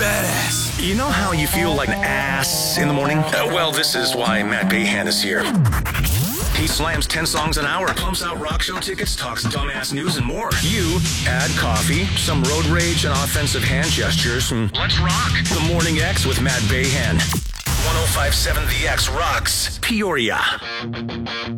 badass. You know how you feel like an ass in the morning? Well, this is why Matt Bayhan is here. He slams 10 songs an hour, pumps out rock show tickets, talks dumbass news, and more. You add coffee, some road rage, and offensive hand gestures, and let's rock. The Morning X with Matt Bayhan. 105.7 The X rocks Peoria.